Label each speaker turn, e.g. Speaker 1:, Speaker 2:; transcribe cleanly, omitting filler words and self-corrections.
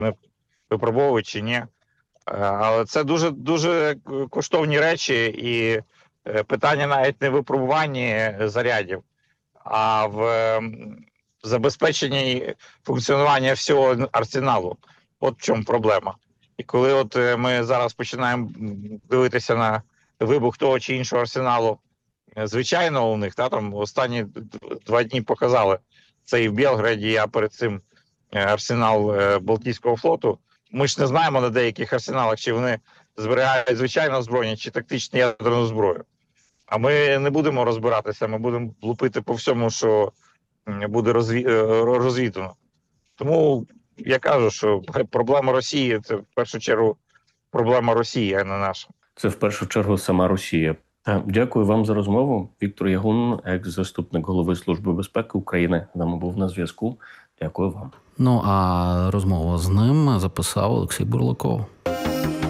Speaker 1: випробовують чи ні. Але це дуже, дуже коштовні речі, і питання навіть не в випробуванні зарядів, а в забезпеченні функціонування всього арсеналу. От в чому проблема. І коли от ми зараз починаємо дивитися на вибух того чи іншого арсеналу, звичайно, у них, там останні 2 дні показали, це і в Білграді, а перед цим арсенал Балтійського флоту. Ми ж не знаємо на деяких арсеналах, чи вони зберігають звичайне озброєння, чи тактичну ядерну зброю. А ми не будемо розбиратися, ми будемо лупити по всьому, що буде розвідано. Тому я кажу, що проблема Росії – це в першу чергу проблема Росії, а не наша.
Speaker 2: Це в першу чергу сама Росія. Дякую вам за розмову. Віктор Ягун, екс-заступник голови Служби безпеки України, з нами був на зв'язку. Дякую вам.
Speaker 3: Ну, а розмову з ним записав Олексій Бурлаков.